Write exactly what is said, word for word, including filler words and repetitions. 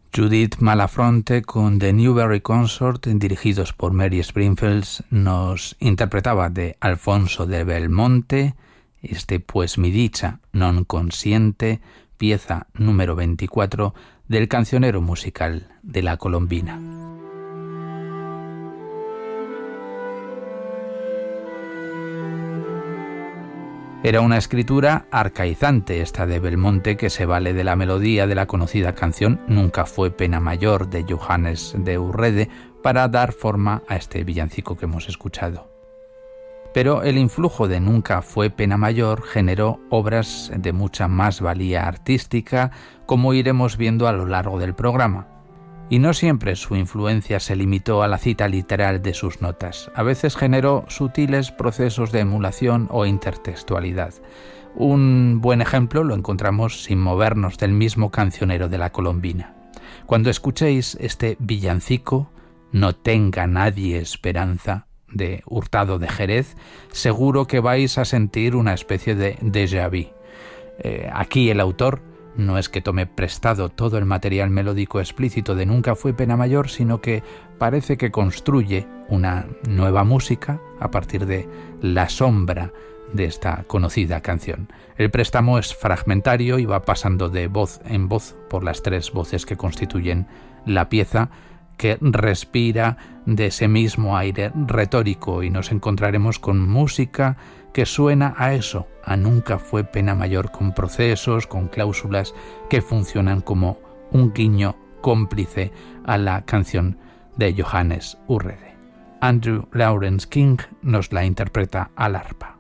Judith Malafronte con The Newberry Consort, dirigidos por Mary Springfield, nos interpretaba de Alfonso de Belmonte este Pues mi dicha non consciente, pieza número veinticuatro del cancionero musical de La Colombina. Era una escritura arcaizante esta de Belmonte, que se vale de la melodía de la conocida canción Nunca fue pena mayor de Johannes de Urrede para dar forma a este villancico que hemos escuchado. Pero el influjo de Nunca fue pena mayor generó obras de mucha más valía artística, como iremos viendo a lo largo del programa. Y no siempre su influencia se limitó a la cita literal de sus notas. A veces generó sutiles procesos de emulación o intertextualidad. Un buen ejemplo lo encontramos sin movernos del mismo cancionero de La Colombina. Cuando escuchéis este villancico, No tenga nadie esperanza, de Hurtado de Jerez, seguro que vais a sentir una especie de déjà vu. Eh, aquí el autor no es que tome prestado todo el material melódico explícito de Nunca fue pena mayor, sino que parece que construye una nueva música a partir de la sombra de esta conocida canción. El préstamo es fragmentario y va pasando de voz en voz por las tres voces que constituyen la pieza, que respira de ese mismo aire retórico, y nos encontraremos con música que suena a eso, a Nunca fue pena mayor, con procesos, con cláusulas que funcionan como un guiño cómplice a la canción de Johannes Urrede. Andrew Lawrence King nos la interpreta al arpa.